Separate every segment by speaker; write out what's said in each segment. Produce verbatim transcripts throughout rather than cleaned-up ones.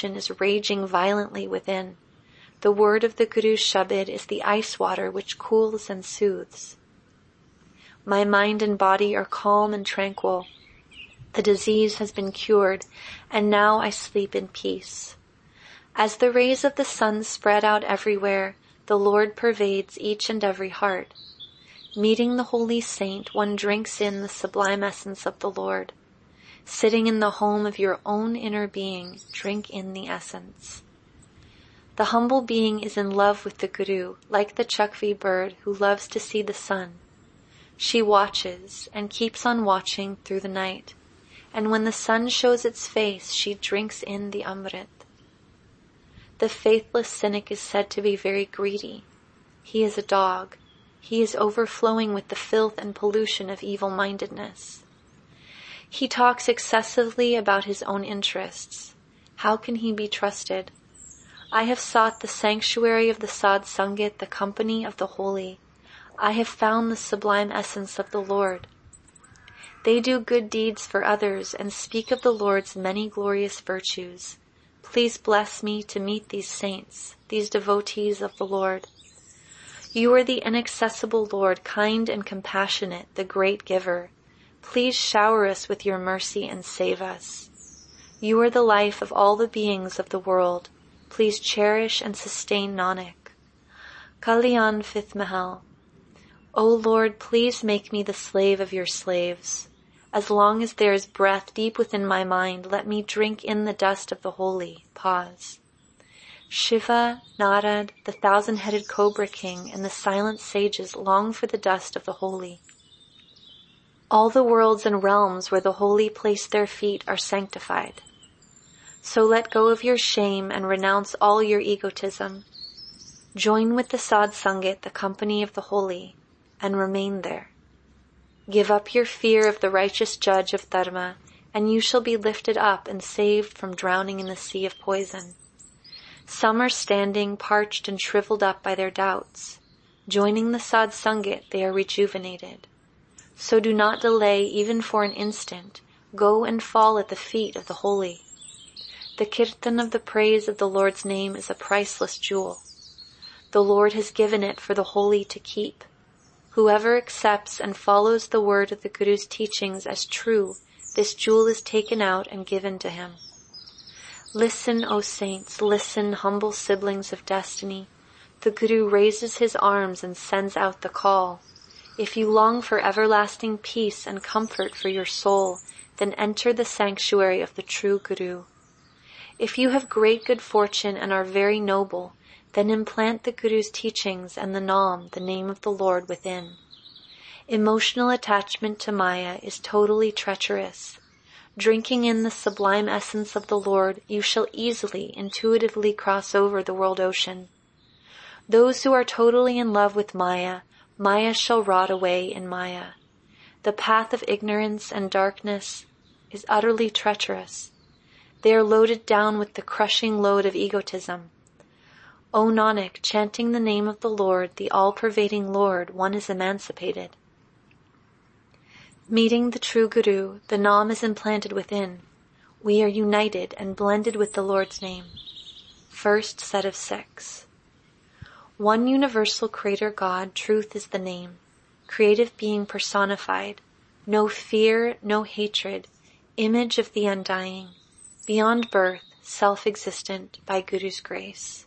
Speaker 1: ocean is raging violently within. The word of the Guru's Shabad is the ice water which cools and soothes. My mind and body are calm and tranquil. The disease has been cured, and now I sleep in peace. As the rays of the sun spread out everywhere, the Lord pervades each and every heart. Meeting the holy saint, one drinks in the sublime essence of the Lord. Sitting in the home of your own inner being, drink in the essence. The humble being is in love with the Guru, like the chakvi bird who loves to see the sun. She watches and keeps on watching through the night, and when the sun shows its face, she drinks in the Amrit. The faithless cynic is said to be very greedy. He is a dog. He is overflowing with the filth and pollution of evil-mindedness. He talks excessively about his own interests. How can he be trusted? I have sought the sanctuary of the Sad Sangat, the company of the holy. I have found the sublime essence of the Lord. They do good deeds for others and speak of the Lord's many glorious virtues. Please bless me to meet these saints, these devotees of the Lord. You are the inaccessible Lord, kind and compassionate, the great giver. Please shower us with your mercy and save us. You are the life of all the beings of the world. Please cherish and sustain Nanak. Kalyan fifth Mahal. O Lord, please make me the slave of your slaves. As long as there is breath deep within my mind, let me drink in the dust of the holy. Pause. Shiva, Narad, the thousand-headed cobra king, and the silent sages long for the dust of the holy. All the worlds and realms where the holy place their feet are sanctified. So let go of your shame and renounce all your egotism. Join with the Sad Sangat, the company of the holy, and remain there. Give up your fear of the righteous judge of Dharma, and you shall be lifted up and saved from drowning in the sea of poison. Some are standing, parched and shriveled up by their doubts. Joining the Sad Sangat, they are rejuvenated. So do not delay even for an instant. Go and fall at the feet of the holy. The kirtan of the praise of the Lord's name is a priceless jewel. The Lord has given it for the holy to keep. Whoever accepts and follows the word of the Guru's teachings as true, this jewel is taken out and given to him. Listen, O saints, listen, humble siblings of destiny. The Guru raises his arms and sends out the call. If you long for everlasting peace and comfort for your soul, then enter the sanctuary of the true Guru. If you have great good fortune and are very noble, then implant the Guru's teachings and the Naam, the name of the Lord, within. Emotional attachment to Maya is totally treacherous. Drinking in the sublime essence of the Lord, you shall easily, intuitively cross over the world ocean. Those who are totally in love with Maya, Maya shall rot away in Maya. The path of ignorance and darkness is utterly treacherous. They are loaded down with the crushing load of egotism. O Nanak, chanting the name of the Lord, the all-pervading Lord, one is emancipated. Meeting the true Guru, the Naam is implanted within. We are united and blended with the Lord's name. First set of six. One universal creator God, truth is the name. Creative being personified. No fear, no hatred. Image of the undying. Beyond birth, self-existent by Guru's grace.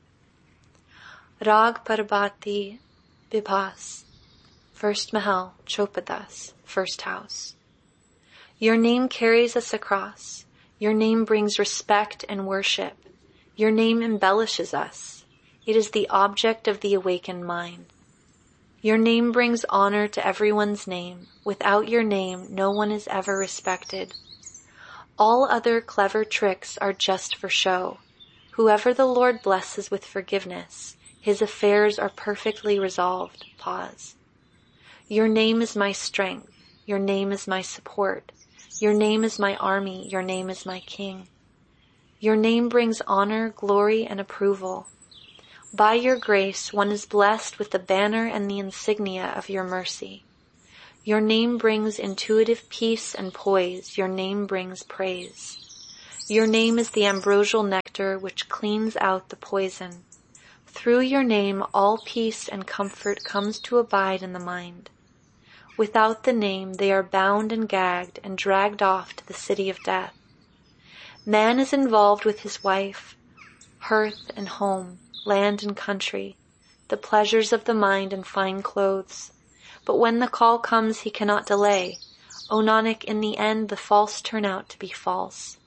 Speaker 1: Rag Parbati Bibhas. First Mahal, Chopadas, first house. Your name carries us across. Your name brings respect and worship. Your name embellishes us. It is the object of the awakened mind. Your name brings honor to everyone's name. Without your name, no one is ever respected. All other clever tricks are just for show. Whoever the Lord blesses with forgiveness, his affairs are perfectly resolved. Pause. Your name is my strength. Your name is my support. Your name is my army. Your name is my king. Your name brings honor, glory, and approval. By your grace, one is blessed with the banner and the insignia of your mercy. Your name brings intuitive peace and poise. Your name brings praise. Your name is the ambrosial nectar nectar which cleans out the poison. Through your name all peace and comfort comes to abide in the mind. Without the name they are bound and gagged and dragged off to the city of death. Man is involved with his wife, hearth and home, land and country, the pleasures of the mind and fine clothes. But when the call comes, he cannot delay. O Nanak, in the end, the false turn out to be false.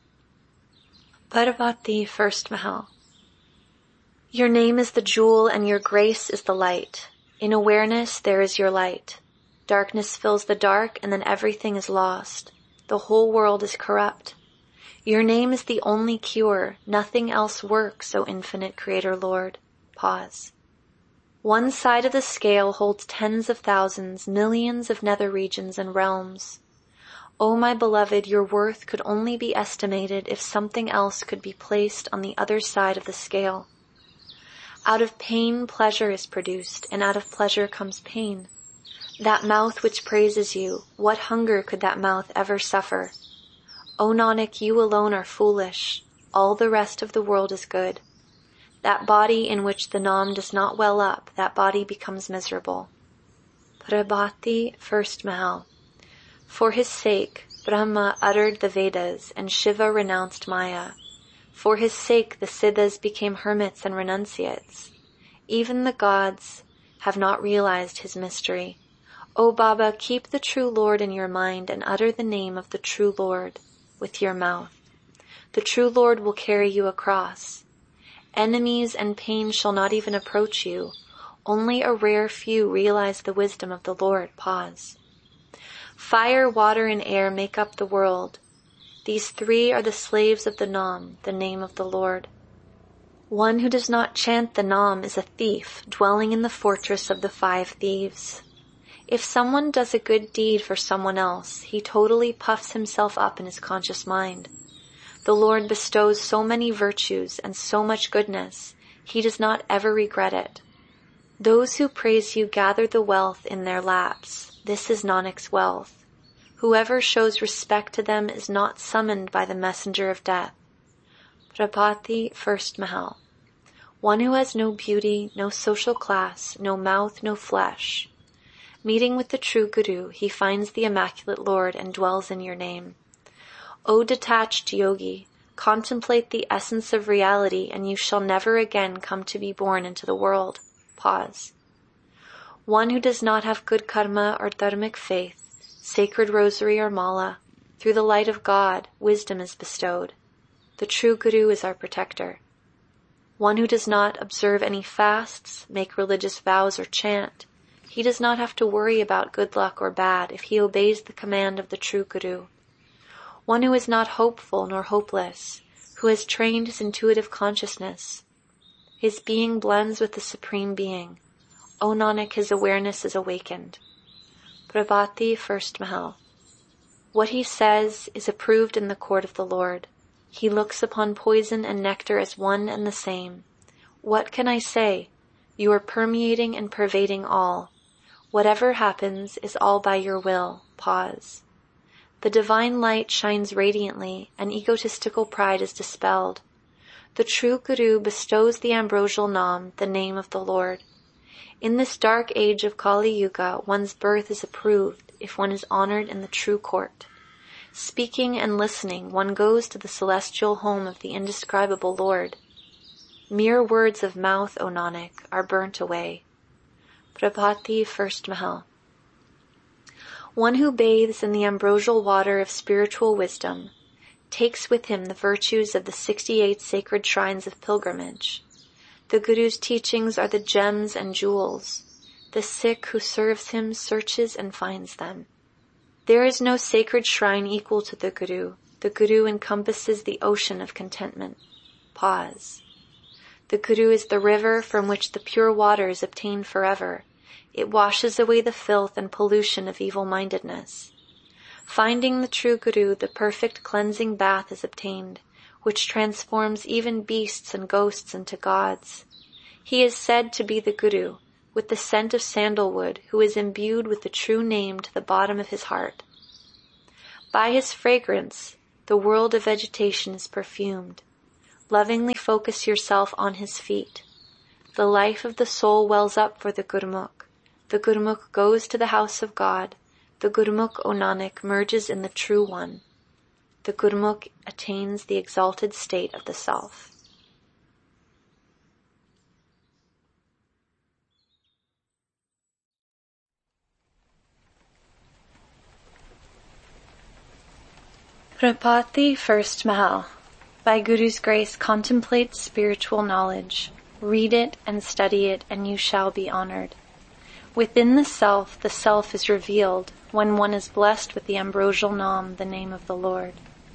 Speaker 1: Parvati, first Mahal. Your name is the jewel and your grace is the light. In awareness, there is your light. Darkness fills the dark and then everything is lost. The whole world is corrupt. Your name is the only cure. Nothing else works, O infinite Creator Lord. Pause. One side of the scale holds tens of thousands, millions of nether regions and realms. O my beloved, your worth could only be estimated if something else could be placed on the other side of the scale. Out of pain, pleasure is produced, and out of pleasure comes pain. That mouth which praises you, what hunger could that mouth ever suffer? O Nanak, you alone are foolish. All the rest of the world is good. That body in which the Nam does not well up, that body becomes miserable. Prabhati, first Mahal. For his sake, Brahma uttered the Vedas, and Shiva renounced Maya. For his sake, the Siddhas became hermits and renunciates. Even the gods have not realized his mystery. O Baba, keep the true Lord in your mind and utter the name of the true Lord with your mouth. The true Lord will carry you across. Enemies and pain shall not even approach you. Only a rare few realize the wisdom of the Lord. Pause. Fire, water, and air make up the world. These three are the slaves of the Nam, the name of the Lord. One who does not chant the Nam is a thief, dwelling in the fortress of the five thieves. If someone does a good deed for someone else, he totally puffs himself up in his conscious mind. The Lord bestows so many virtues and so much goodness, he does not ever regret it. Those who praise you gather the wealth in their laps. This is Nanak's wealth. Whoever shows respect to them is not summoned by the messenger of death. Prabhati, first Mahal. One who has no beauty, no social class, no mouth, no flesh. Meeting with the true Guru, he finds the Immaculate Lord and dwells in your name. O detached yogi, contemplate the essence of reality and you shall never again come to be born into the world. Pause. One who does not have good karma or dharmic faith, sacred rosary or mala, through the light of God, wisdom is bestowed. The true Guru is our protector. One who does not observe any fasts, make religious vows or chant, he does not have to worry about good luck or bad if he obeys the command of the true Guru. One who is not hopeful nor hopeless, who has trained his intuitive consciousness. His being blends with the Supreme Being. O Nanak, his awareness is awakened. Prabhati, first Mahal. What he says is approved in the court of the Lord. He looks upon poison and nectar as one and the same. What can I say? You are permeating and pervading all. Whatever happens is all by your will. Pause. The divine light shines radiantly and egotistical pride is dispelled. The true Guru bestows the ambrosial Nam, the name of the Lord. In this dark age of Kali Yuga, one's birth is approved if one is honored in the true court. Speaking and listening, one goes to the celestial home of the indescribable Lord. Mere words of mouth, O Nanak, are burnt away. Prabhati, first Mahal. One who bathes in the ambrosial water of spiritual wisdom takes with him the virtues of the sixty-eight sacred shrines of pilgrimage. The Guru's teachings are the gems and jewels. The Sikh who serves him searches and finds them. There is no sacred shrine equal to the Guru. The Guru encompasses the ocean of contentment. Pause. The Guru is the river from which the pure water is obtained forever. It washes away the filth and pollution of evil-mindedness. Finding the true Guru, the perfect cleansing bath is obtained, which transforms even beasts and ghosts into gods. He is said to be the Guru, with the scent of sandalwood, who is imbued with the true name to the bottom of his heart. By his fragrance, the world of vegetation is perfumed. Lovingly focus yourself on his feet. The life of the soul wells up for the Gurmukh. The Gurmukh goes to the house of God. The Gurmukh, O Nanak, merges in the True One. The Gurmukh attains the exalted state of the self. Prapati First Mahal. By Guru's grace, contemplate spiritual knowledge. Read it and study it, and you shall be honored. Within the self, the self is revealed when one is blessed with the ambrosial Nam, the name of the Lord.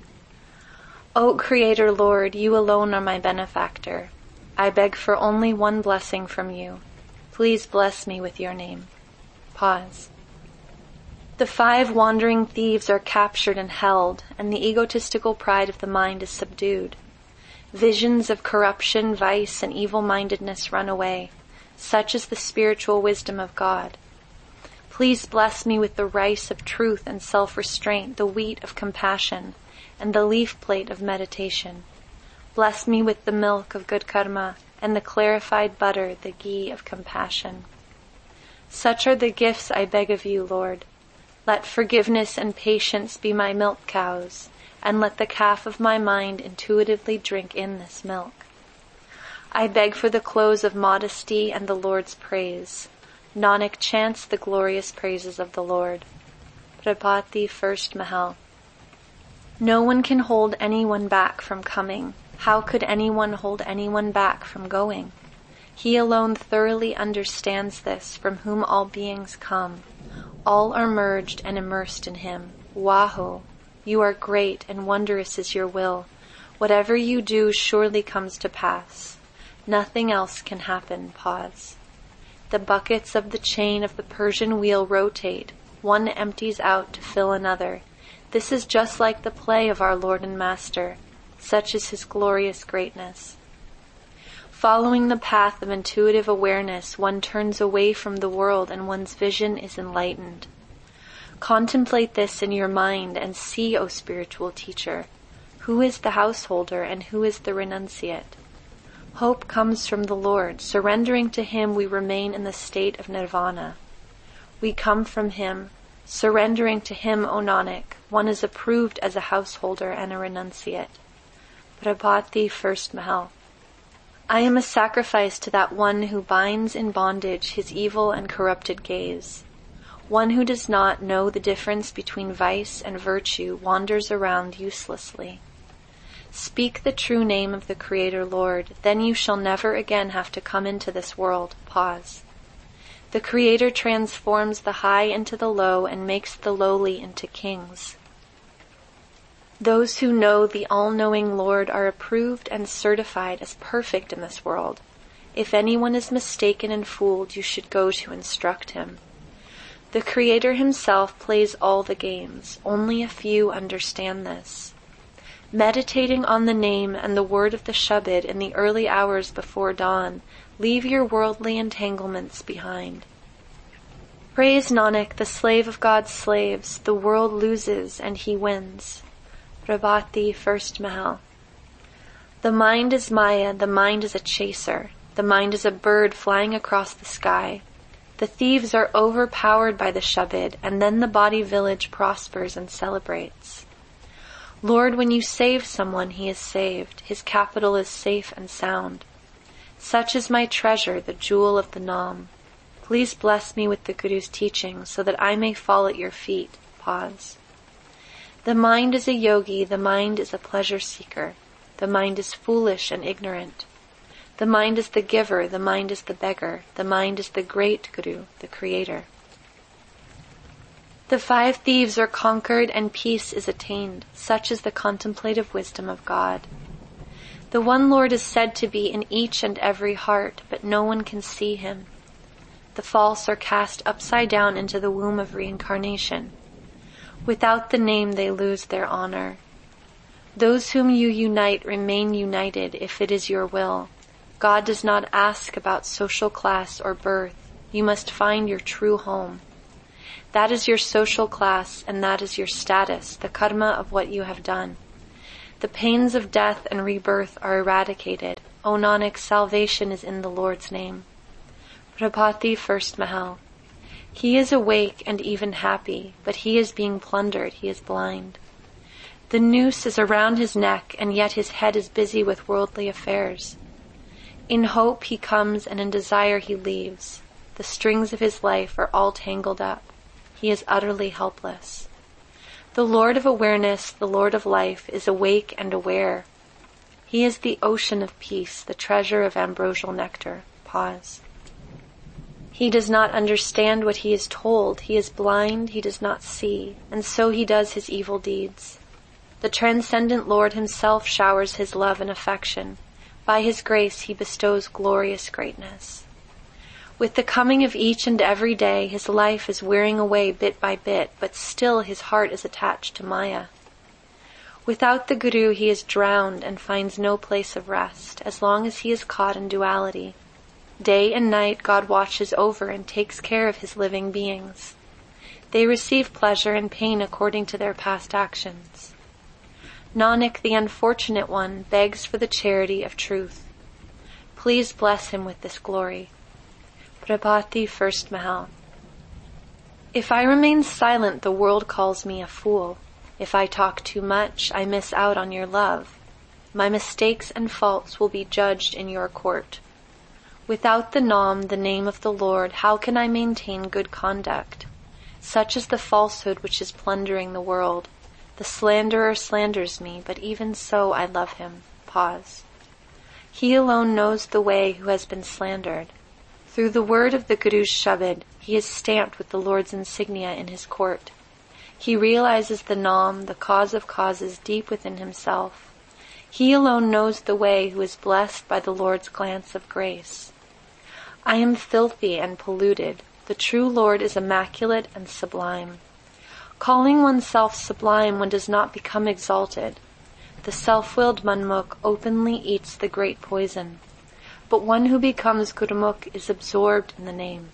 Speaker 1: O Creator Lord, you alone are my benefactor. I beg for only one blessing from you. Please bless me with your name. Pause. The five wandering thieves are captured and held, and the egotistical pride of the mind is subdued. Visions of corruption, vice, and evil-mindedness run away. Such is the spiritual wisdom of God. Please bless me with the rice of truth and self-restraint, the wheat of compassion, and the leaf plate of meditation. Bless me with the milk of good karma, and the clarified butter, the ghee of compassion. Such are the gifts I beg of you, Lord. Let forgiveness and patience be my milk cows, and let the calf of my mind intuitively drink in this milk. I beg for the clothes of modesty and the Lord's praise. Nanak chants the glorious praises of the Lord. Prapati First Mahal. No one can hold anyone back from coming. How could anyone hold anyone back from going? He alone thoroughly understands this, from whom all beings come. All are merged and immersed in him. Waho, you are great and wondrous is your will. Whatever you do surely comes to pass. Nothing else can happen. Pause. The buckets of the chain of the Persian wheel rotate. One empties out to fill another. This is just like the play of our Lord and Master. Such is his glorious greatness. Following the path of intuitive awareness, one turns away from the world and one's vision is enlightened. Contemplate this in your mind and see, O spiritual teacher, who is the householder and who is the renunciate. Hope comes from the Lord. Surrendering to him, we remain in the state of nirvana. We come from him. Surrendering to him, O Nanak, one is approved as a householder and a renunciate. Prabhati First Mahal. I am a sacrifice to that one who binds in bondage his evil and corrupted gaze. One who does not know the difference between vice and virtue wanders around uselessly. Speak the true name of the Creator Lord, then you shall never again have to come into this world. Pause. The Creator transforms the high into the low and makes the lowly into kings. Those who know the all-knowing Lord are approved and certified as perfect in this world. If anyone is mistaken and fooled, you should go to instruct him. The Creator himself plays all the games. Only a few understand this. Meditating on the name and the word of the Shabad in the early hours before dawn, leave your worldly entanglements behind. Praise Nanak, the slave of God's slaves. The world loses and he wins. Prabhati First Mahal. The mind is Maya, the mind is a chaser. The mind is a bird flying across the sky. The thieves are overpowered by the Shabad, and then the body village prospers and celebrates. Lord, when you save someone, he is saved. His capital is safe and sound. Such is my treasure, the jewel of the Nam. Please bless me with the Guru's teaching so that I may fall at your feet. Pause. The mind is a yogi, the mind is a pleasure seeker. The mind is foolish and ignorant. The mind is the giver, the mind is the beggar. The mind is the great Guru, the Creator. The five thieves are conquered and peace is attained. Such is the contemplative wisdom of God. The one Lord is said to be in each and every heart, but no one can see him. The false are cast upside down into the womb of reincarnation. Without the name they lose their honor. Those whom you unite remain united if it is your will. God does not ask about social class or birth. You must find your true home. That is your social class and that is your status, the karma of what you have done. The pains of death and rebirth are eradicated. O Nanak, salvation is in the Lord's name. Prabhati, first Mahal. He is awake and even happy, but he is being plundered, he is blind. The noose is around his neck, and yet his head is busy with worldly affairs. In hope he comes, and in desire he leaves. The strings of his life are all tangled up. He is utterly helpless. The Lord of awareness, the Lord of life, is awake and aware. He is the ocean of peace, the treasure of ambrosial nectar. Pause. He does not understand what he is told. He is blind, he does not see, and so he does his evil deeds. The transcendent Lord himself showers his love and affection. By his grace he bestows glorious greatness. With the coming of each and every day, his life is wearing away bit by bit, but still his heart is attached to Maya. Without the Guru, he is drowned and finds no place of rest, as long as he is caught in duality. Day and night, God watches over and takes care of his living beings. They receive pleasure and pain according to their past actions. Nanak, the unfortunate one, begs for the charity of truth. Please bless him with this glory. Prabhati, first Mahal. If I remain silent, the world calls me a fool. If I talk too much, I miss out on your love. My mistakes and faults will be judged in your court. Without the Nam, the name of the Lord, how can I maintain good conduct? Such is the falsehood which is plundering the world. The slanderer slanders me, but even so I love him. Pause. He alone knows the way who has been slandered. Through the word of the Guru's Shabad, he is stamped with the Lord's insignia in his court. He realizes the Nam, the cause of causes, deep within himself. He alone knows the way who is blessed by the Lord's glance of grace. I am filthy and polluted. The true Lord is immaculate and sublime. Calling oneself sublime, one does not become exalted. The self-willed Manmukh openly eats the great poison. But one who becomes Gurumukh is absorbed in the name.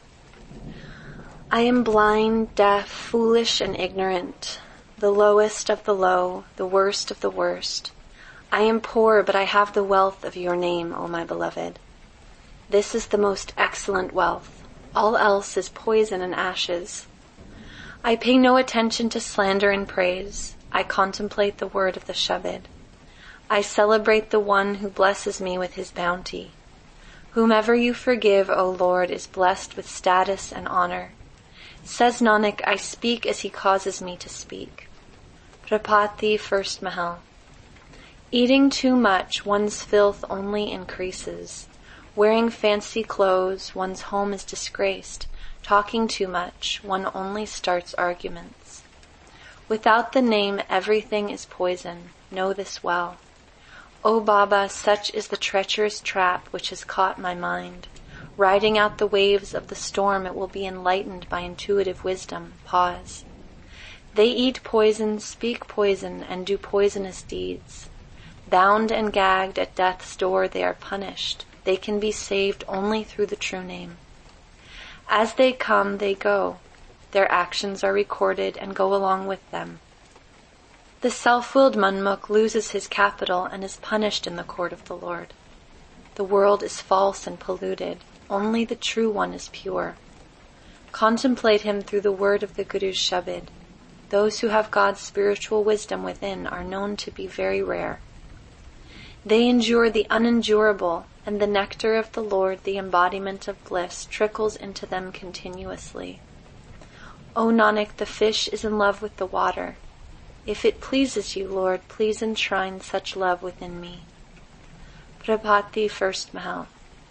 Speaker 1: I am blind, deaf, foolish, and ignorant, the lowest of the low, the worst of the worst. I am poor, but I have the wealth of your name, O my beloved. This is the most excellent wealth. All else is poison and ashes. I pay no attention to slander and praise. I contemplate the word of the Shabad. I celebrate the one who blesses me with his bounty. Whomever you forgive, O Lord, is blessed with status and honor. Says Nanak, I speak as he causes me to speak. Prabhati, first Mahal. Eating too much, one's filth only increases. Wearing fancy clothes, one's home is disgraced. Talking too much, one only starts arguments. Without the name, everything is poison. Know this well. O Baba, such is the treacherous trap which has caught my mind. Riding out the waves of the storm, it will be enlightened by intuitive wisdom. Pause. They eat poison, speak poison, and do poisonous deeds. Bound and gagged at death's door, they are punished. They can be saved only through the true name. As they come, they go. Their actions are recorded and go along with them. The self-willed Manmukh loses his capital and is punished in the court of the Lord. The world is false and polluted. Only the true one is pure. Contemplate him through the word of the Guru's Shabad. Those who have God's spiritual wisdom within are known to be very rare. They endure the unendurable, and the nectar of the Lord, the embodiment of bliss, trickles into them continuously. O Nanak, the fish is in love with the water. If it pleases you, Lord, please enshrine such love within me. Prabhati, first Mahal.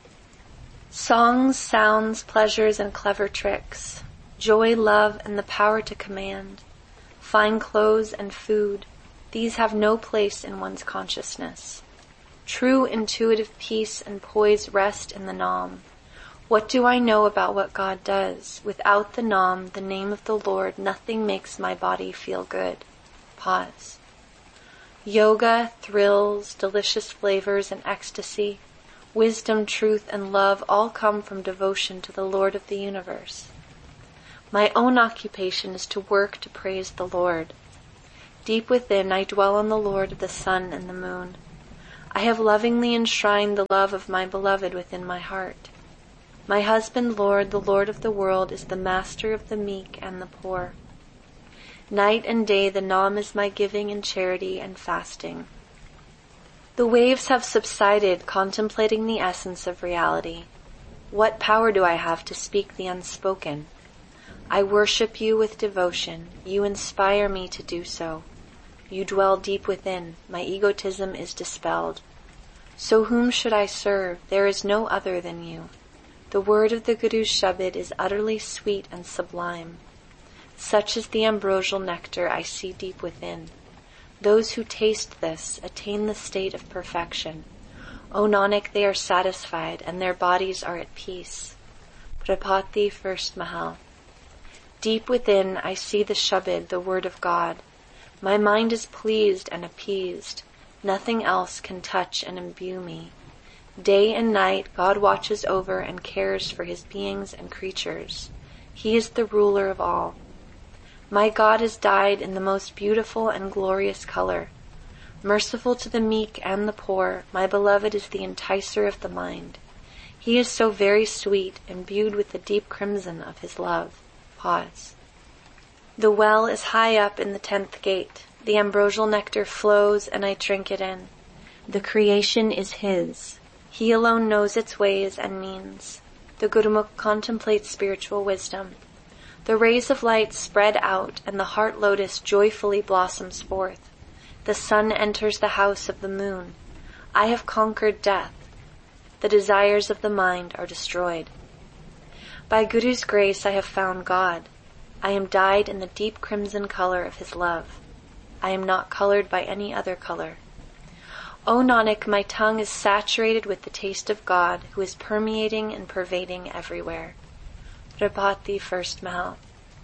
Speaker 1: Songs, sounds, pleasures, and clever tricks, joy, love, and the power to command, fine clothes and food, these have no place in one's consciousness. True intuitive peace and poise rest in the Nam. What do I know about what God does? Without the Nam, the name of the Lord, nothing makes my body feel good. Pause. Yoga, thrills, delicious flavors, and ecstasy, wisdom, truth, and love all come from devotion to the Lord of the universe. My own occupation is to work to praise the Lord. Deep within I dwell on the Lord of the sun and the moon. I have lovingly enshrined the love of my beloved within my heart. My husband, Lord, the Lord of the world, is the master of the meek and the poor. Night and day the Nam is my giving and charity and fasting. The waves have subsided, contemplating the essence of reality. What power do I have to speak the unspoken? I worship you with devotion. You inspire me to do so. You dwell deep within. My egotism is dispelled. So whom should I serve? There is no other than you. The word of the Guru's Shabad is utterly sweet and sublime. Such is the ambrosial nectar I see deep within. Those who taste this attain the state of perfection. O Nanak, they are satisfied and their bodies are at peace. Prabhati, first Mahal. Deep within I see the Shabad, the word of God. My mind is pleased and appeased. Nothing else can touch and imbue me. Day and night God watches over and cares for his beings and creatures. He is the ruler of all. My God is dyed in the most beautiful and glorious color. Merciful to the meek and the poor, my beloved is the enticer of the mind. He is so very sweet, imbued with the deep crimson of his love. Pause. The well is high up in the tenth gate. The ambrosial nectar flows and I drink it in. The creation is his. He alone knows its ways and means. The Gurumukh contemplates spiritual wisdom. The rays of light spread out and the heart lotus joyfully blossoms forth. The sun enters the house of the moon. I have conquered death. The desires of the mind are destroyed. By Guru's grace I have found God. I am dyed in the deep crimson color of his love. I am not colored by any other color. O Nanak, my tongue is saturated with the taste of God, who is permeating and pervading everywhere. Prabhati, first Mahal.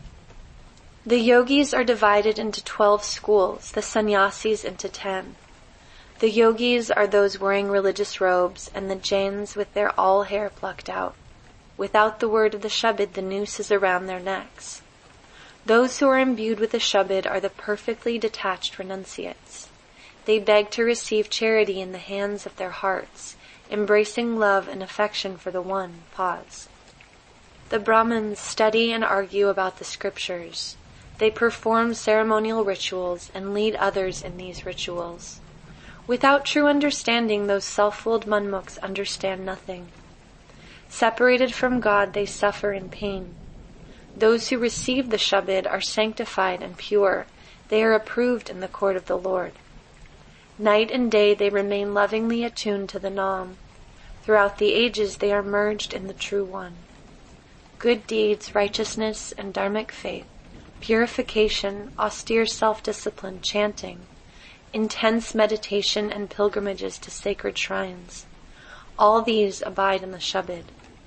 Speaker 1: The yogis are divided into twelve schools, the sannyasis into ten. The yogis are those wearing religious robes, and the jains with their all hair plucked out. Without the word of the Shabad, the noose is around their necks. Those who are imbued with the Shabad are the perfectly detached renunciates. They beg to receive charity in the hands of their hearts, embracing love and affection for the One. Pause. The Brahmins study and argue about the scriptures. They perform ceremonial rituals and lead others in these rituals. Without true understanding, those self-willed manmukhs understand nothing. Separated from God, they suffer in pain. Those who receive the Shabad are sanctified and pure. They are approved in the court of the Lord. Night and day they remain lovingly attuned to the Nam. Throughout the ages they are merged in the True One. Good deeds, righteousness, and dharmic faith, purification, austere self-discipline, chanting, intense meditation, and pilgrimages to sacred shrines. All these abide in the Shabad.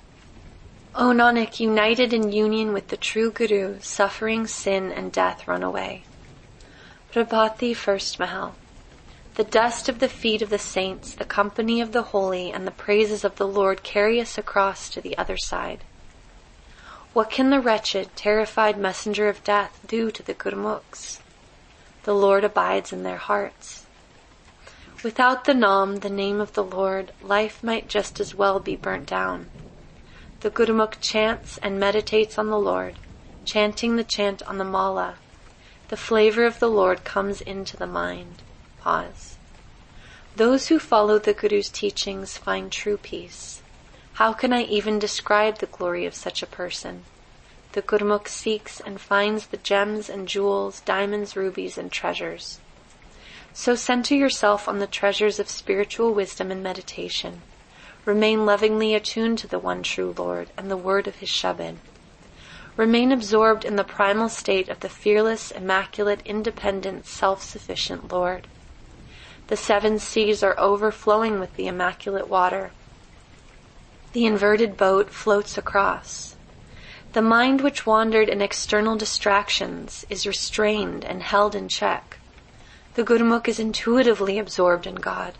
Speaker 1: O Nanak, united in union with the true Guru, suffering, sin, and death run away. Prabhati, first Mahal. The dust of the feet of the saints, the company of the holy, and the praises of the Lord carry us across to the other side. What can the wretched, terrified messenger of death do to the Gurumukhs? The Lord abides in their hearts. Without the Nam, the name of the Lord, life might just as well be burnt down. The Gurumukh chants and meditates on the Lord, chanting the chant on the mala. The flavor of the Lord comes into the mind. Pause. Those who follow the Guru's teachings find true peace. How can I even describe the glory of such a person? The Gurumukh seeks and finds the gems and jewels, diamonds, rubies, and treasures. So center yourself on the treasures of spiritual wisdom and meditation. Remain lovingly attuned to the one true Lord and the word of his Shabad. Remain absorbed in the primal state of the fearless, immaculate, independent, self-sufficient Lord. The seven seas are overflowing with the immaculate water. The inverted boat floats across. The mind which wandered in external distractions is restrained and held in check. The Gurumukh is intuitively absorbed in God.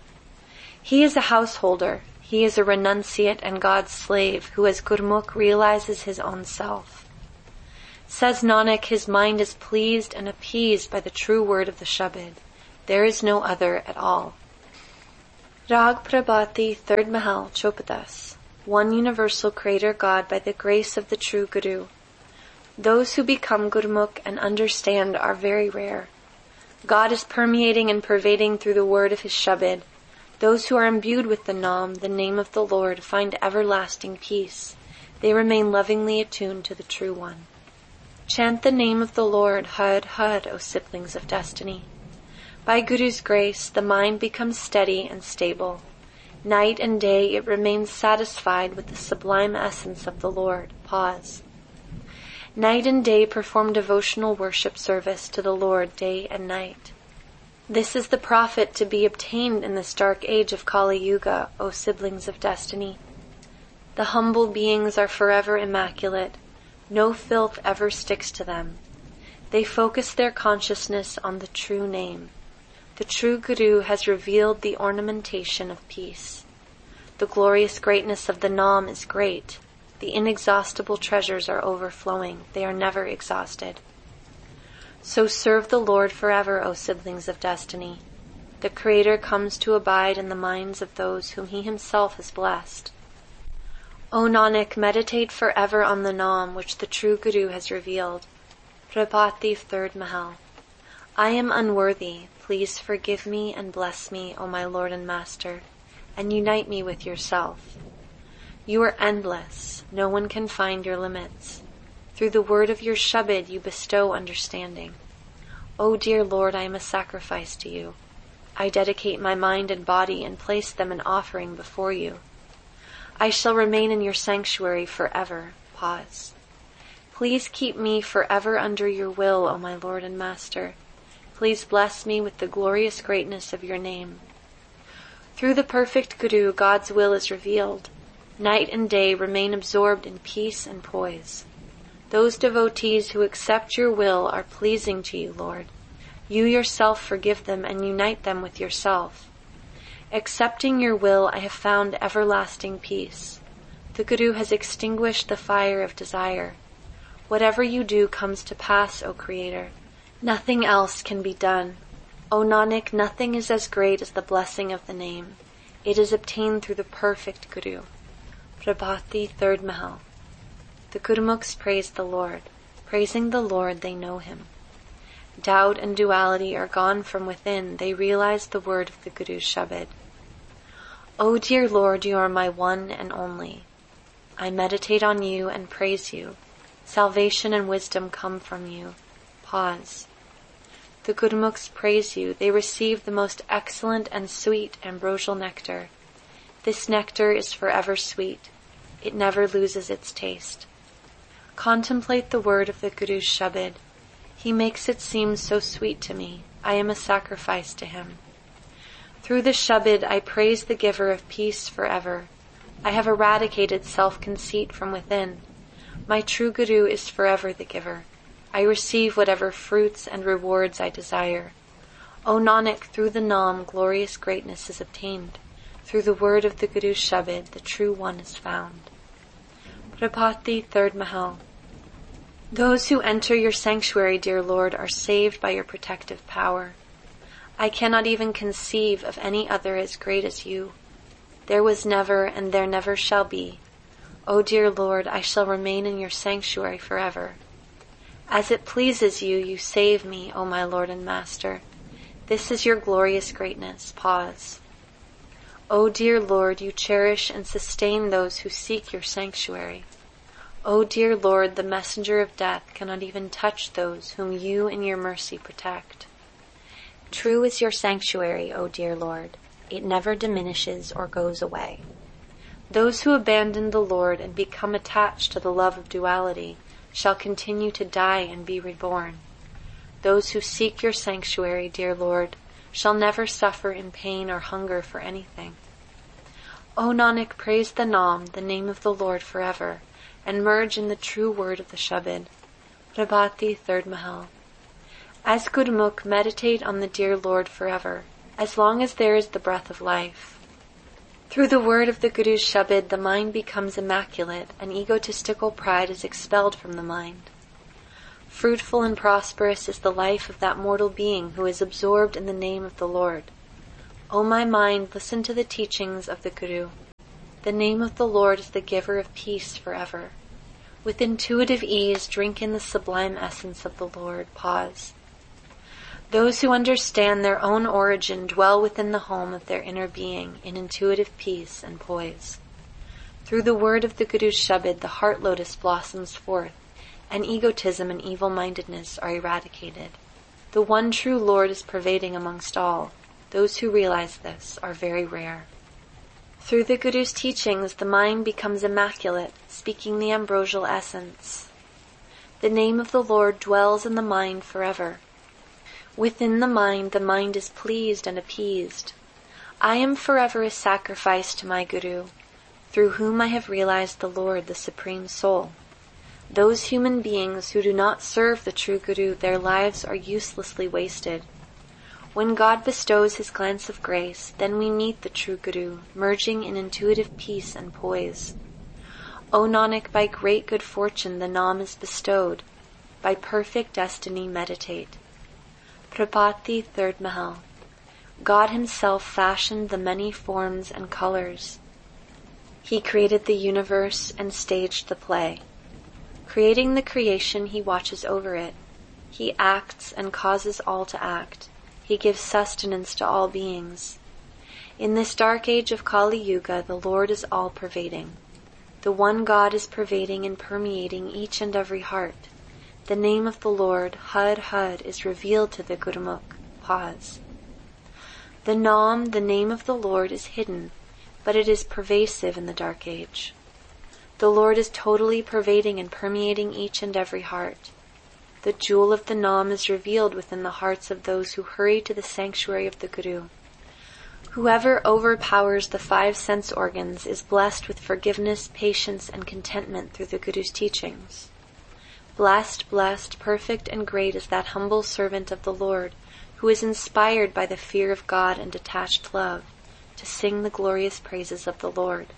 Speaker 1: He is a householder. He is a renunciate and God's slave who as Gurumukh realizes his own self. Says Nanak, his mind is pleased and appeased by the true word of the Shabad. There is no other at all. Rag Prabhati, third Mahal, Chopadas. One universal Creator God by the grace of the true Guru. Those who become Gurmukh and understand are very rare. God is permeating and pervading through the word of his Shabad. Those who are imbued with the Nam, the name of the Lord, find everlasting peace. They remain lovingly attuned to the True One. Chant the name of the Lord, Har Har, O siblings of destiny. By Guru's grace, the mind becomes steady and stable. Night and day it remains satisfied with the sublime essence of the Lord. Pause. Night and day perform devotional worship service to the Lord day and night. This is the profit to be obtained in this dark age of Kali Yuga, O siblings of destiny. The humble beings are forever immaculate. No filth ever sticks to them. They focus their consciousness on the true name. The true Guru has revealed the ornamentation of peace. The glorious greatness of the Nam is great. The inexhaustible treasures are overflowing. They are never exhausted. So serve the Lord forever, O siblings of destiny. The Creator comes to abide in the minds of those whom he himself has blessed. O Nanak, meditate forever on the Nam which the true Guru has revealed. Prabhati, third Mahal. I am unworthy. Please forgive me and bless me, O my Lord and Master, and unite me with yourself. You are endless. No one can find your limits. Through the word of your Shabad you bestow understanding. O dear Lord, I am a sacrifice to you. I dedicate my mind and body and place them in offering before you. I shall remain in your sanctuary forever. Pause. Please keep me forever under your will, O my Lord and Master. Please bless me with the glorious greatness of your name. Through the perfect Guru, God's will is revealed. Night and day remain absorbed in peace and poise. Those devotees who accept your will are pleasing to you, Lord. You yourself forgive them and unite them with yourself. Accepting your will, I have found everlasting peace. The Guru has extinguished the fire of desire. Whatever you do comes to pass, O Creator. Nothing else can be done. O Nanak, nothing is as great as the blessing of the name. It is obtained through the perfect Guru. Prabhati, third Mahal. The Gurmukhs praise the Lord. Praising the Lord, they know him. Doubt and duality are gone from within. They realize the word of the Guru's Shabad. O dear Lord, you are my one and only. I meditate on you and praise you. Salvation and wisdom come from you. Pause. The Gurmukhs praise you. They receive the most excellent and sweet ambrosial nectar. This nectar is forever sweet. It never loses its taste. Contemplate the word of the Guru's Shabad. He makes it seem so sweet to me. I am a sacrifice to him. Through the Shabad, I praise the giver of peace forever. I have eradicated self-conceit from within. My true Guru is forever the giver. I receive whatever fruits and rewards I desire. O Nanak, through the Nam, glorious greatness is obtained. Through the word of the Guru's Shabad, the true one is found. Prabhati, third Mahal. Those who enter your sanctuary, dear Lord, are saved by your protective power. I cannot even conceive of any other as great as you. There was never and there never shall be. O dear Lord, I shall remain in your sanctuary forever. As it pleases you, you save me, O my Lord and Master. This is your glorious greatness. Pause. O dear Lord, you cherish and sustain those who seek your sanctuary. O dear Lord, the messenger of death cannot even touch those whom you in your mercy protect. True is your sanctuary, O dear Lord. It never diminishes or goes away. Those who abandon the Lord and become attached to the love of duality shall continue to die and be reborn. Those who seek your sanctuary, dear Lord, shall never suffer in pain or hunger for anything. O Nanak, praise the Nam, the name of the Lord forever, and merge in the true word of the Shabad. Prabhati, third Mahal. As Gurmukh, meditate on the dear Lord forever, as long as there is the breath of life. Through the word of the Guru's Shabad, the mind becomes immaculate, and egotistical pride is expelled from the mind. Fruitful and prosperous is the life of that mortal being who is absorbed in the name of the Lord. O my mind, listen to the teachings of the Guru. The name of the Lord is the giver of peace forever. With intuitive ease, drink in the sublime essence of the Lord. Pause. Those who understand their own origin dwell within the home of their inner being in intuitive peace and poise. Through the word of the Guru's Shabad, the heart lotus blossoms forth, and egotism and evil-mindedness are eradicated. The one true Lord is pervading amongst all. Those who realize this are very rare. Through the Guru's teachings, the mind becomes immaculate, speaking the ambrosial essence. The name of the Lord dwells in the mind forever. Within the mind, the mind is pleased and appeased. I am forever a sacrifice to my Guru, through whom I have realized the Lord, the Supreme Soul. Those human beings who do not serve the true Guru, their lives are uselessly wasted. When God bestows his glance of grace, then we meet the true Guru, merging in intuitive peace and poise. O Nanak, by great good fortune the Naam is bestowed. By perfect destiny meditate. Prapati, third Mahal. God himself fashioned the many forms and colors. He created the universe and staged the play. Creating the creation, he watches over it. He acts and causes all to act. He gives sustenance to all beings. In this dark age of Kali Yuga, the Lord is all-pervading. The one God is pervading and permeating each and every heart. The name of the Lord, Had Had, is revealed to the Gurmukh. Pause. The Naam, the name of the Lord, is hidden, but it is pervasive in the dark age. The Lord is totally pervading and permeating each and every heart. The jewel of the Naam is revealed within the hearts of those who hurry to the sanctuary of the Guru. Whoever overpowers the five sense organs is blessed with forgiveness, patience, and contentment through the Guru's teachings. Blessed, blessed, perfect, and great is that humble servant of the Lord, who is inspired by the fear of God and detached love, to sing the glorious praises of the Lord.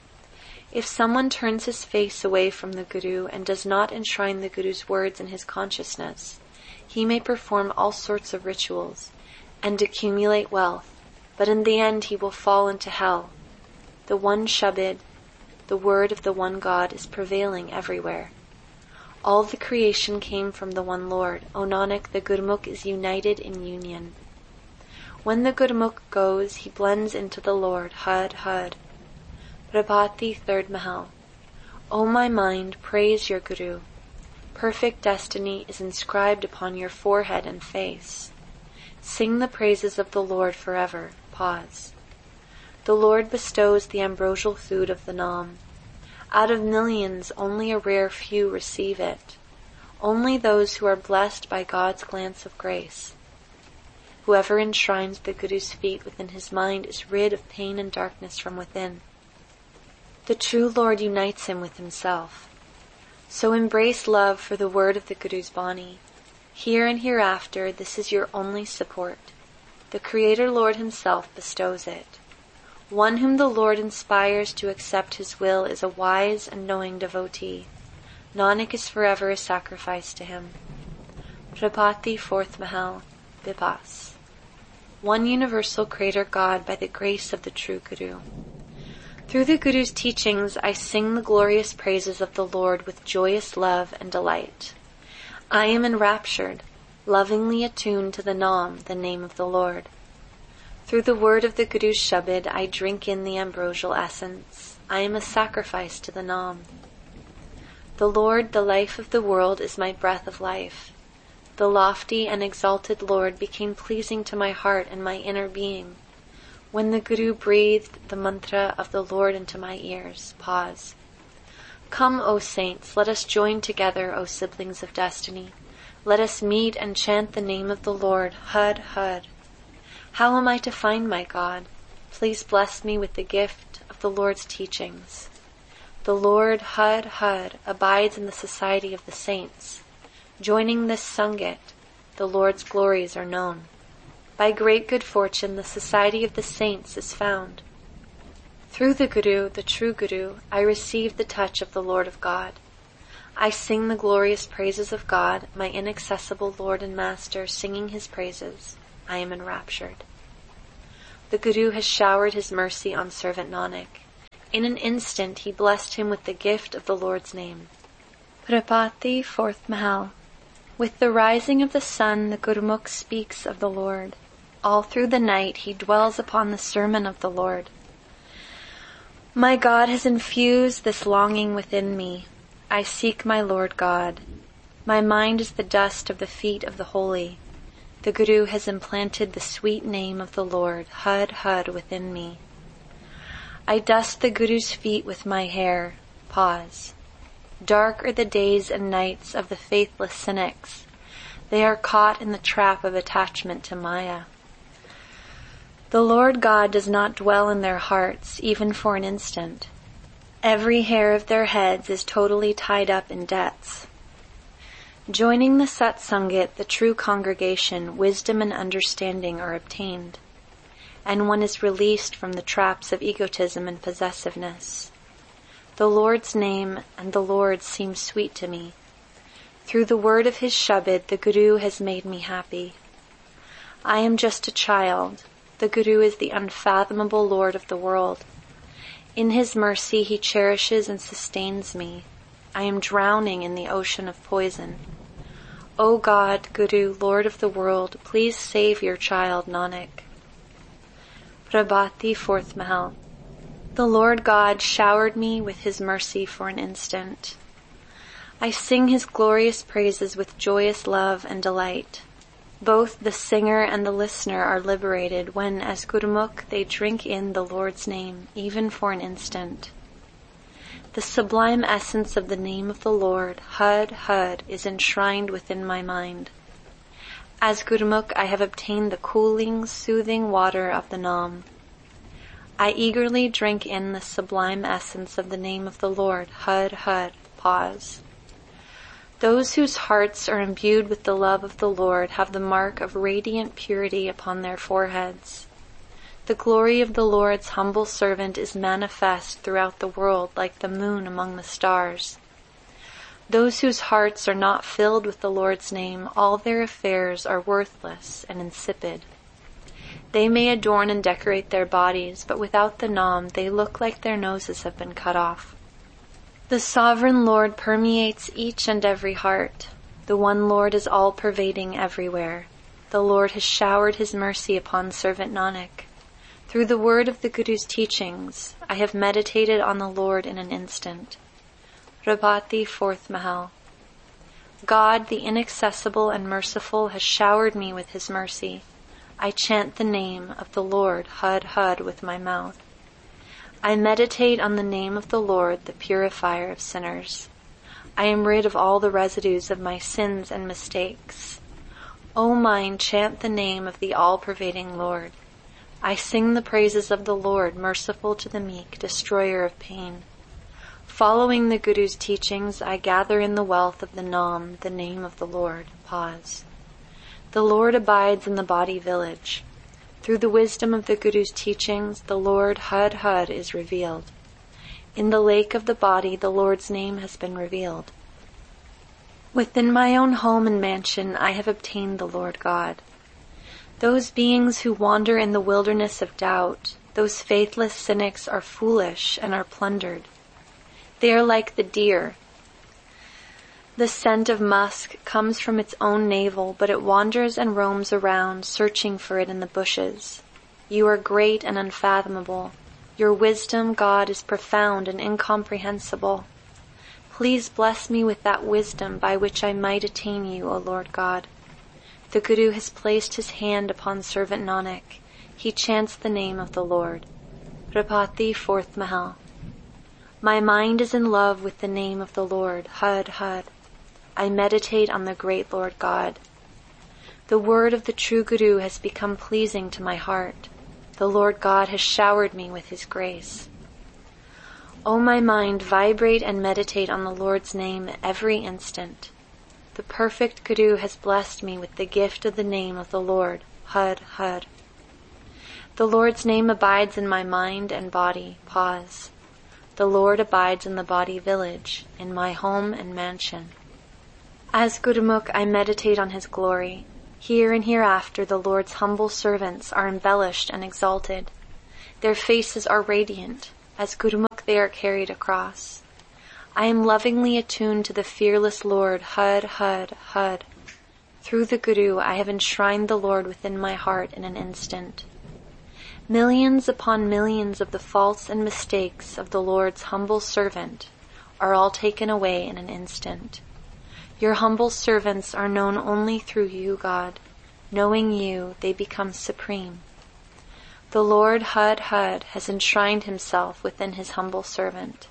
Speaker 1: If someone turns his face away from the Guru and does not enshrine the Guru's words in his consciousness, he may perform all sorts of rituals and accumulate wealth, but in the end he will fall into hell. The one Shabad, the word of the one God, is prevailing everywhere. All the creation came from the one Lord. O Nanak, the Gurmukh is united in union. When the Gurmukh goes, he blends into the Lord. Had Had. Prabhati, third Mahal. O my mind, praise your Guru. Perfect destiny is inscribed upon your forehead and face. Sing the praises of the Lord forever. Pause. The Lord bestows the ambrosial food of the Naam. Out of millions, only a rare few receive it. Only those who are blessed by God's glance of grace. Whoever enshrines the Guru's feet within his mind is rid of pain and darkness from within. The true Lord unites him with himself. So embrace love for the word of the Guru's Bani. Here and hereafter, this is your only support. The Creator Lord himself bestows it. One whom the Lord inspires to accept his will is a wise and knowing devotee. Nanak is forever a sacrifice to him. Prabhati, fourth Mahal. Bipas. One universal Creator God by the grace of the true Guru. Through the Guru's teachings, I sing the glorious praises of the Lord with joyous love and delight. I am enraptured, lovingly attuned to the Naam, the name of the Lord. Through the word of the Guru's Shabad, I drink in the ambrosial essence. I am a sacrifice to the Naam. The Lord, the life of the world, is my breath of life. The lofty and exalted Lord became pleasing to my heart and my inner being. When the Guru breathed the mantra of the Lord into my ears. Pause. Come, O saints, let us join together, O siblings of destiny. Let us meet and chant the name of the Lord. Had Had. How am I to find my God? Please bless me with the gift of the Lord's teachings. The Lord, Had Had, abides in the society of the saints. Joining this Sangat, the Lord's glories are known. By great good fortune, the society of the saints is found. Through the Guru, the true Guru, I received the touch of the Lord of God. I sing the glorious praises of God, my inaccessible Lord and Master, singing his praises. I am enraptured. The Guru has showered his mercy on servant Nanak. In an instant he blessed him with the gift of the Lord's name. Prabhati, fourth Mahal. With the rising of the sun, the Gurmukh speaks of the Lord. All through the night he dwells upon the sermon of the Lord. My God has infused this longing within me. I seek my Lord God. My mind is the dust of the feet of the holy. The Guru has implanted the sweet name of the Lord, Hud Hud, within me. I dust the Guru's feet with my hair. Pause. Dark are the days and nights of the faithless cynics. They are caught in the trap of attachment to Maya. The Lord God does not dwell in their hearts, even for an instant. Every hair of their heads is totally tied up in debts. Joining the Satsangit, the true congregation, wisdom and understanding are obtained, and one is released from the traps of egotism and possessiveness. The Lord's name and the Lord seem sweet to me. Through the word of his Shabad, the Guru has made me happy. I am just a child. The Guru is the unfathomable Lord of the world. In his mercy he cherishes and sustains me. I am drowning in the ocean of poison. O God, Guru, Lord of the world, please save your child Nanak. Prabhati, fourth Mahal. The Lord God showered me with his mercy for an instant. I sing his glorious praises with joyous love and delight. Both the singer and the listener are liberated when, as Gurmukh, they drink in the Lord's name, even for an instant. The sublime essence of the name of the Lord, Hud Hud, is enshrined within my mind. As Gurmukh, I have obtained the cooling, soothing water of the Nam. I eagerly drink in the sublime essence of the name of the Lord, Hud Hud. Pause. Those whose hearts are imbued with the love of the Lord have the mark of radiant purity upon their foreheads. The glory of the Lord's humble servant is manifest throughout the world like the moon among the stars. Those whose hearts are not filled with the Lord's name, all their affairs are worthless and insipid. They may adorn and decorate their bodies, but without the Nam, they look like their noses have been cut off. The sovereign Lord permeates each and every heart. The one Lord is all-pervading everywhere. The Lord has showered his mercy upon servant Nanak. Through the word of the Guru's teachings, I have meditated on the Lord in an instant. Prabhati, fourth Mahal. God, the inaccessible and merciful, has showered me with his mercy. I chant the name of the Lord, Hud Hud, with my mouth. I meditate on the name of the Lord, the purifier of sinners. I am rid of all the residues of my sins and mistakes. O mind, chant the name of the all-pervading Lord. I sing the praises of the Lord, merciful to the meek, destroyer of pain. Following the Guru's teachings, I gather in the wealth of the Nam, the name of the Lord. Pause. The Lord abides in the body village. Through the wisdom of the Guru's teachings, the Lord Hud Hud is revealed. In the lake of the body, the Lord's name has been revealed. Within my own home and mansion, I have obtained the Lord God. Those beings who wander in the wilderness of doubt, those faithless cynics are foolish and are plundered. They are like the deer. The scent of musk comes from its own navel, but it wanders and roams around, searching for it in the bushes. You are great and unfathomable. Your wisdom, God, is profound and incomprehensible. Please bless me with that wisdom by which I might attain you, O Lord God. The Guru has placed his hand upon servant Nanak. He chants the name of the Lord. Prabhati, fourth Mahal. My mind is in love with the name of the Lord, Hud Hud. I meditate on the great Lord God. The word of the true Guru has become pleasing to my heart. The Lord God has showered me with his grace. O my mind, vibrate and meditate on the Lord's name every instant. The perfect Guru has blessed me with the gift of the name of the Lord, Hud Hud. The Lord's name abides in my mind and body. Pause. The Lord abides in the body village, in my home and mansion. As Gurumukh, I meditate on his glory. Here and hereafter the Lord's humble servants are embellished and exalted. Their faces are radiant. As Gurumukh they are carried across. I am lovingly attuned to the fearless Lord, Hud, Hud, Hud. Through the Guru I have enshrined the Lord within my heart in an instant. Millions upon millions of the faults and mistakes of the Lord's humble servant are all taken away in an instant. Your humble servants are known only through you, God. Knowing you, they become supreme. The Lord Hud Hud has enshrined himself within his humble servant.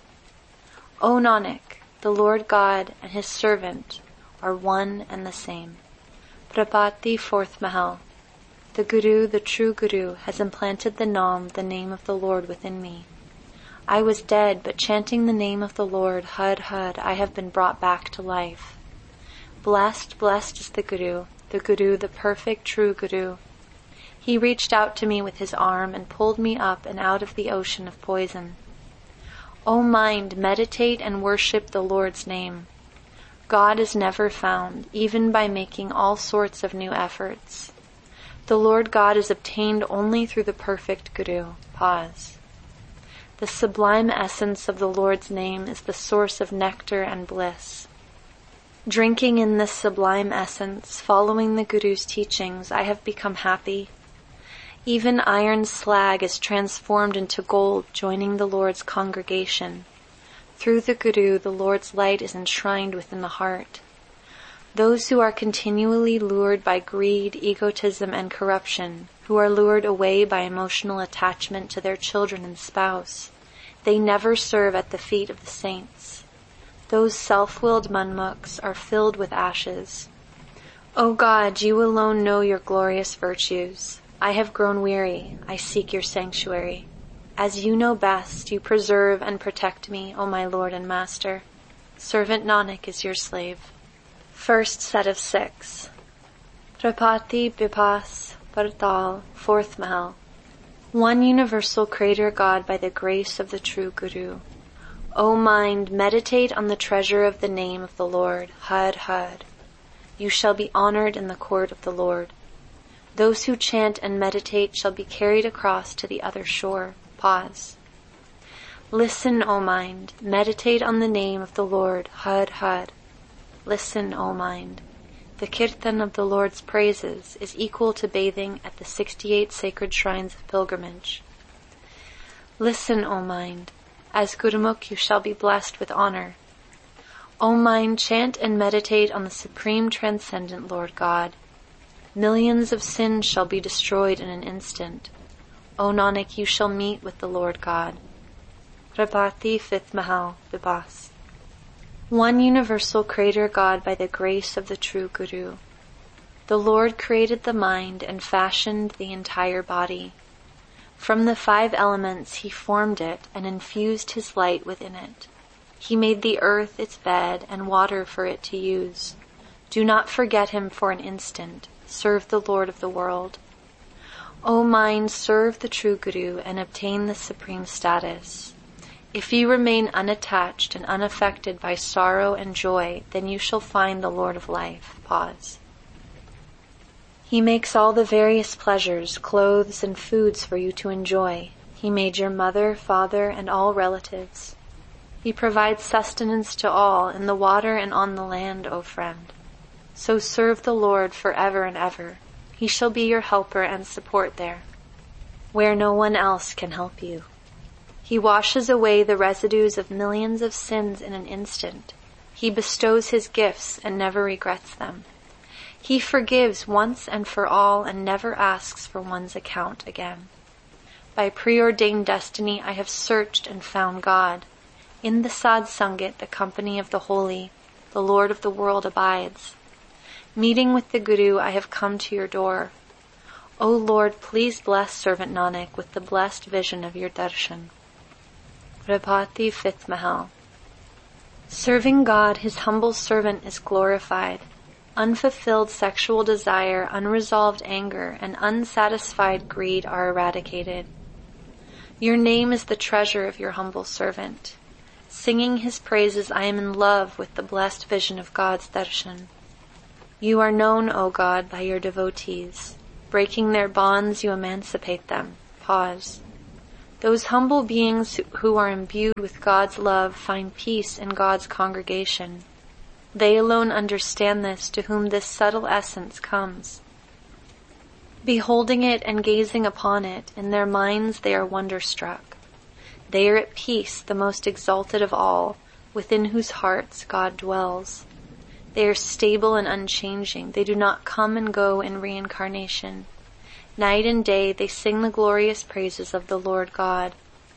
Speaker 1: O Nanak, the Lord God and his servant are one and the same. Prabhati, fourth Mahal. The Guru, the true Guru, has implanted the Nam, the name of the Lord, within me. I was dead, but chanting the name of the Lord, Hud Hud, I have been brought back to life. Blessed, blessed is the Guru, the Guru, the perfect true Guru. He reached out to me with his arm and pulled me up and out of the ocean of poison. O mind, meditate and worship the Lord's name. God is never found, even by making all sorts of new efforts. The Lord God is obtained only through the perfect Guru. Pause. The sublime essence of the Lord's name is the source of nectar and bliss. Drinking in this sublime essence, following the Guru's teachings, I have become happy. Even iron slag is transformed into gold, joining the Lord's congregation. Through the Guru, the Lord's light is enshrined within the heart. Those who are continually lured by greed, egotism, and corruption, who are lured away by emotional attachment to their children and spouse, they never serve at the feet of the saints. Those self-willed manmukhs are filled with ashes. O God, you alone know your glorious virtues. I have grown weary. I seek your sanctuary. As you know best, you preserve and protect me, O my Lord and Master. Servant Nanak is your slave. First set of six. Tripati Bipas Partal, fourth Mahal. One universal Creator God by the grace of the true Guru. O mind, meditate on the treasure of the name of the Lord, Hud Hud. You shall be honored in the court of the Lord. Those who chant and meditate shall be carried across to the other shore. Pause. Listen, O mind, meditate on the name of the Lord, Hud Hud. Listen, O mind. The kirtan of the Lord's praises is equal to bathing at the sixty-eight sacred shrines of pilgrimage. Listen, O mind. As Gurumukh you shall be blessed with honor. O mind, chant and meditate on the supreme transcendent Lord God. Millions of sins shall be destroyed in an instant. O Nanak, you shall meet with the Lord God. Prabhati, fifth Mahal, Vibhas. One universal Creator God by the grace of the true Guru. The Lord created the mind and fashioned the entire body. From the five elements he formed it and infused his light within it. He made the earth its bed and water for it to use. Do not forget him for an instant. Serve the Lord of the world. O mind, serve the true Guru and obtain the supreme status. If you remain unattached and unaffected by sorrow and joy, then you shall find the Lord of life. Pause. He makes all the various pleasures, clothes, and foods for you to enjoy. He made your mother, father, and all relatives. He provides sustenance to all in the water and on the land, O friend. So serve the Lord forever and ever. He shall be your helper and support there, where no one else can help you. He washes away the residues of millions of sins in an instant. He bestows his gifts and never regrets them. He forgives once and for all and never asks for one's account again. By preordained destiny I have searched and found God. In the Sad Sangat, the company of the holy, the Lord of the world abides. Meeting with the Guru, I have come to your door. O Lord, please bless servant Nanak with the blessed vision of your darshan. Prabhati, fifth Mahal. Serving God, his humble servant is glorified. Unfulfilled sexual desire, unresolved anger, and unsatisfied greed are eradicated. Your name is the treasure of your humble servant. Singing his praises, I am in love with the blessed vision of God's darshan. You are known, O God, by your devotees. Breaking their bonds, you emancipate them. Pause. Those humble beings who are imbued with God's love find peace in God's congregation. They alone understand this, to whom this subtle essence comes. Beholding it and gazing upon it, in their minds they are wonderstruck. They are at peace, the most exalted of all, within whose hearts God dwells. They are stable and unchanging. They do not come and go in reincarnation. Night and day they sing the glorious praises of the Lord God.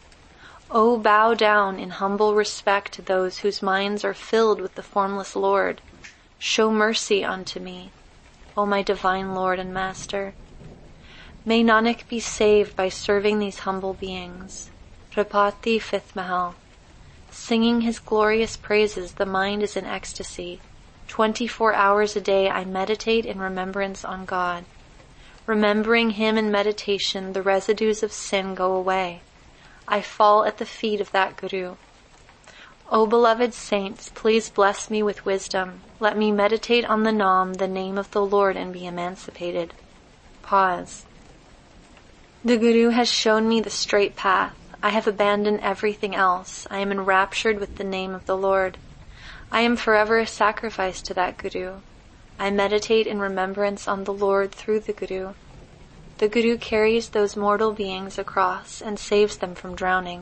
Speaker 1: O bow down in humble respect to those whose minds are filled with the formless Lord. Show mercy unto me, O my divine Lord and Master. May Nanak be saved by serving these humble beings. Tripati, fifth Mahal. Singing his glorious praises, the mind is in ecstasy. Twenty-four hours a day I meditate in remembrance on God. Remembering him in meditation, the residues of sin go away. I fall at the feet of that Guru. O beloved saints, please bless me with wisdom. Let me meditate on the Nam, the name of the Lord, and be emancipated. Pause. The Guru has shown me the straight path. I have abandoned everything else. I am enraptured with the name of the Lord. I am forever a sacrifice to that Guru. I meditate in remembrance on the Lord through the Guru. The Guru carries those mortal beings across and saves them from drowning.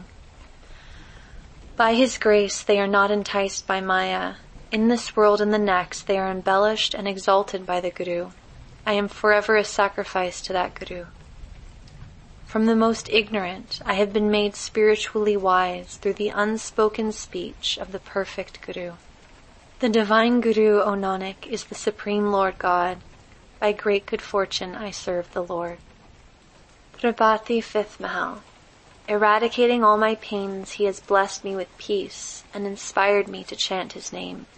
Speaker 1: By his grace they are not enticed by Maya. In this world and the next they are embellished and exalted by the Guru. I am forever a sacrifice to that Guru. From the most ignorant I have been made spiritually wise through the unspoken speech of the perfect Guru. The divine Guru, O Nanak, is the Supreme Lord God. By great good fortune I serve the Lord. Tripati, fifth Mahal. Eradicating all my pains, he has blessed me with peace and inspired me to chant his name.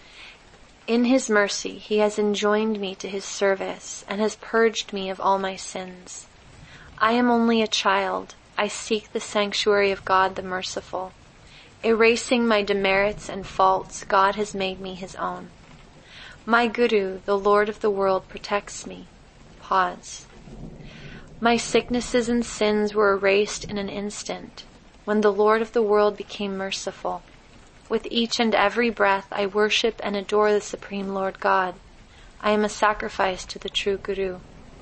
Speaker 1: In his mercy, he has enjoined me to his service and has purged me of all my sins. I am only a child. I seek the sanctuary of God the Merciful. Erasing my demerits and faults, God has made me his own. My Guru, the Lord of the world, protects me. Pause. My sicknesses and sins were erased in an instant, when the Lord of the world became merciful. With each and every breath I worship and adore the Supreme Lord God. I am a sacrifice to the true Guru.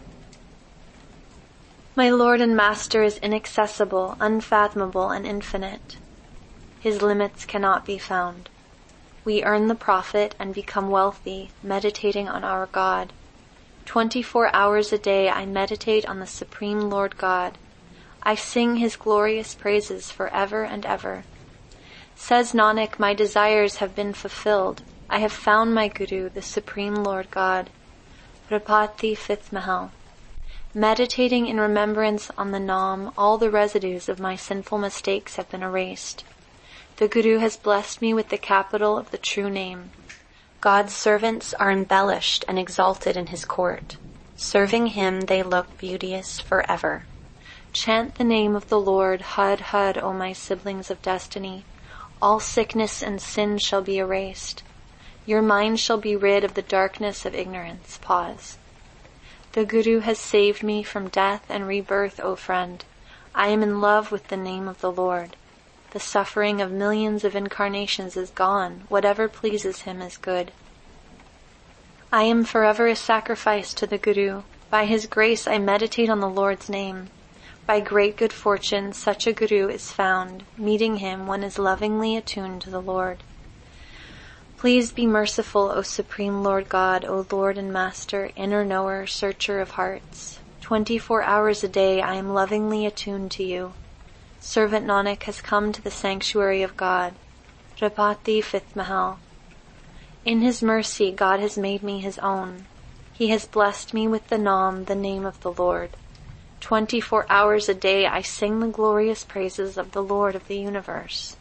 Speaker 1: My Lord and Master is inaccessible, unfathomable, and infinite. His limits cannot be found. We earn the profit and become wealthy, meditating on our God. Twenty-four hours a day I meditate on the Supreme Lord God. I sing his glorious praises forever and ever. Says Nanak, my desires have been fulfilled. I have found my Guru, the Supreme Lord God. Tripati, fifth Mahal. Meditating in remembrance on the Nam, all the residues of my sinful mistakes have been erased. The Guru has blessed me with the capital of the true name. God's servants are embellished and exalted in his court. Serving him, they look beauteous forever. Chant the name of the Lord, Hud, Hud, O my siblings of destiny. All sickness and sin shall be erased. Your mind shall be rid of the darkness of ignorance. Pause. The Guru has saved me from death and rebirth, O friend. I am in love with the name of the Lord. The suffering of millions of incarnations is gone. Whatever pleases him is good. I am forever a sacrifice to the Guru. By his grace I meditate on the Lord's name. By great good fortune such a Guru is found. Meeting him, one is lovingly attuned to the Lord. Please be merciful, O Supreme Lord God, O Lord and Master, inner knower, searcher of hearts. Twenty-four hours a day I am lovingly attuned to you. Servant Nanak has come to the sanctuary of God. Tripati, fifth Mahal. In his mercy, God has made me his own. He has blessed me with the Nam, the name of the Lord. Twenty-four hours a day I sing the glorious praises of the Lord of the universe.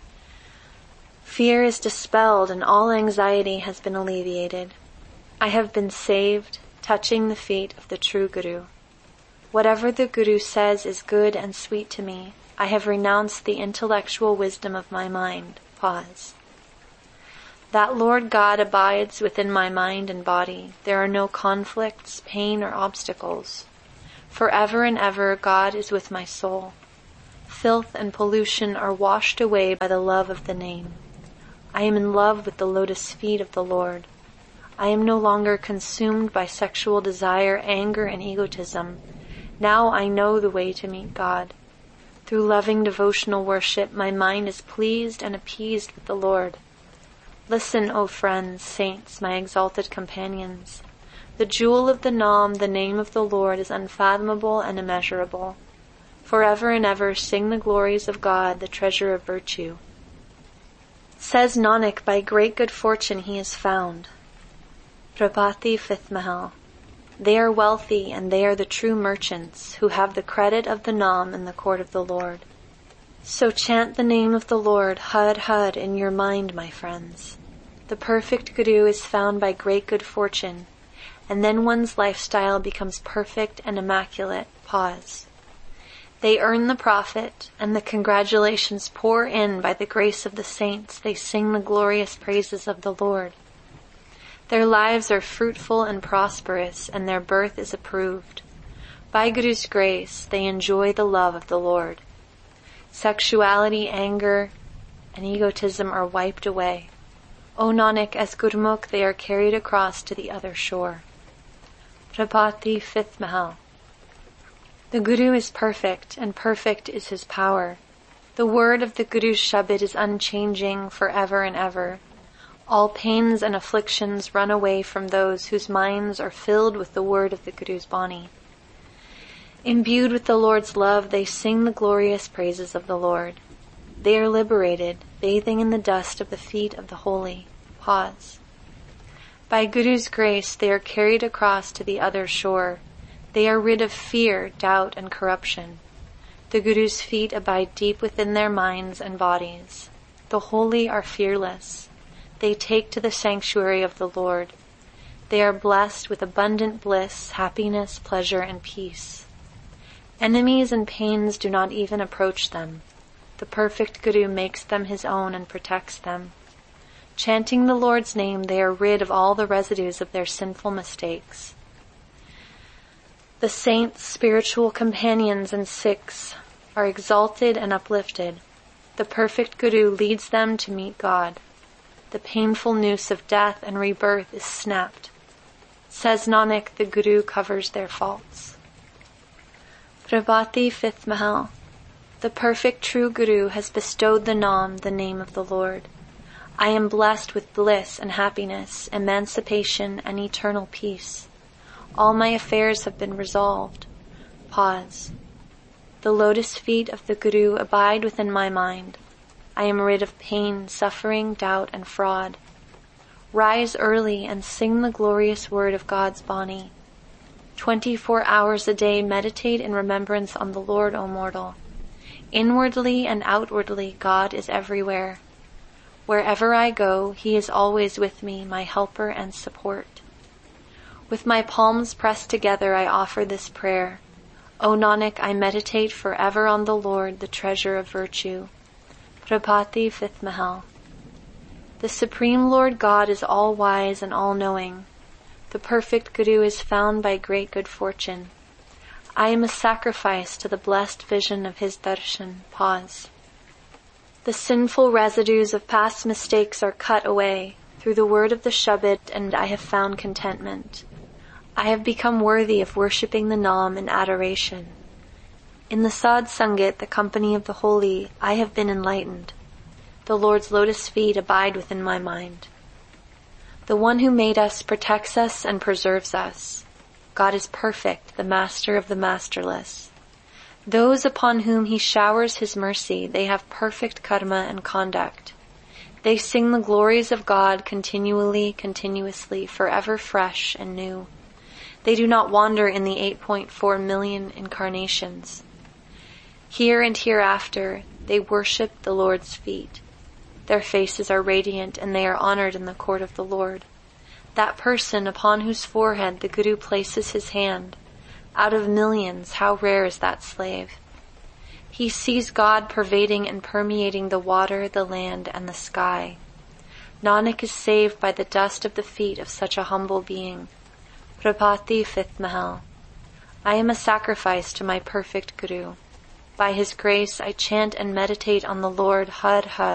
Speaker 1: Fear is dispelled and all anxiety has been alleviated. I have been saved, touching the feet of the true Guru. Whatever the Guru says is good and sweet to me. I have renounced the intellectual wisdom of my mind. Pause. That Lord God abides within my mind and body. There are no conflicts, pain, or obstacles. Forever and ever God is with my soul. Filth and pollution are washed away by the love of the name. I am in love with the lotus feet of the Lord. I am no longer consumed by sexual desire, anger, and egotism. Now I know the way to meet God. Through loving devotional worship, my mind is pleased and appeased with the Lord. Listen, O friends, saints, my exalted companions. The jewel of the Nam, the name of the Lord, is unfathomable and immeasurable. Forever and ever sing the glories of God, the treasure of virtue. Says Nanak, by great good fortune he is found. Prabhati fifth Mahal. They are wealthy, and they are the true merchants, who have the credit of the Nam in the court of the Lord. So chant the name of the Lord, Had Had, in your mind, my friends. The perfect Guru is found by great good fortune, and then one's lifestyle becomes perfect and immaculate. Pause. They earn the profit, and the congratulations pour in by the grace of the saints. They sing the glorious praises of the Lord. Their lives are fruitful and prosperous, and their birth is approved. By Guru's grace, they enjoy the love of the Lord. Sexuality, anger, and egotism are wiped away. O Nanak, as Gurmukh, they are carried across to the other shore. Prabhati fifth Mahal. The Guru is perfect, and perfect is his power. The word of the Guru's Shabad is unchanging forever and ever. All pains and afflictions run away from those whose minds are filled with the word of the Guru's Bani. Imbued with the Lord's love, they sing the glorious praises of the Lord. They are liberated, bathing in the dust of the feet of the holy. Pause. By Guru's grace, they are carried across to the other shore. They are rid of fear, doubt, and corruption. The Guru's feet abide deep within their minds and bodies. The holy are fearless. They take to the sanctuary of the Lord. They are blessed with abundant bliss, happiness, pleasure, and peace. Enemies and pains do not even approach them. The perfect Guru makes them his own and protects them. Chanting the Lord's name, they are rid of all the residues of their sinful mistakes. The saints, spiritual companions, and Sikhs are exalted and uplifted. The perfect Guru leads them to meet God. The painful noose of death and rebirth is snapped. Says Nanak, the Guru covers their faults. Prabhati fifth Mahal. The perfect true Guru has bestowed the Nam, the name of the Lord. I am blessed with bliss and happiness, emancipation, and eternal peace. All my affairs have been resolved. Pause. The lotus feet of the Guru abide within my mind. I am rid of pain, suffering, doubt, and fraud. Rise early and sing the glorious word of God's Bani. Twenty-four hours a day meditate in remembrance on the Lord, O mortal. Inwardly and outwardly, God is everywhere. Wherever I go, He is always with me, my helper and support. With my palms pressed together, I offer this prayer. O Nanak, I meditate forever on the Lord, the treasure of virtue. Prabhati fifth Mahal. The Supreme Lord God is all-wise and all-knowing. The perfect Guru is found by great good fortune. I am a sacrifice to the blessed vision of his darshan. Pause. The sinful residues of past mistakes are cut away through the word of the Shabad, and I have found contentment. I have become worthy of worshipping the Nam in adoration. In the Sadh Sangat, the company of the holy, I have been enlightened. The Lord's lotus feet abide within my mind. The one who made us protects us and preserves us. God is perfect, the master of the masterless. Those upon whom He showers His mercy, they have perfect karma and conduct. They sing the glories of God continually, continuously, forever fresh and new. They do not wander in the eight point four million incarnations. Here and hereafter, they worship the Lord's feet. Their faces are radiant, and they are honored in the court of the Lord. That person upon whose forehead the Guru places his hand, out of millions, how rare is that slave. He sees God pervading and permeating the water, the land, and the sky. Nanak is saved by the dust of the feet of such a humble being. Prabhati, fifth Mahal. I am a sacrifice to my perfect Guru. By his grace I chant and meditate on the Lord Har Har.